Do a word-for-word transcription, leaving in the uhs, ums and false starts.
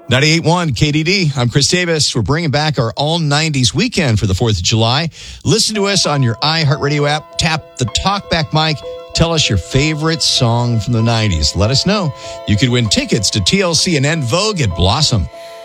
ninety-eight point one K D D. I'm Chris Davis. We're bringing back our all nineties weekend for the fourth of July. Listen to us on your iHeartRadio app. Tap the talkback mic. Tell us your favorite song from the nineties. Let us know. You could win tickets to T L C and En Vogue at Blossom.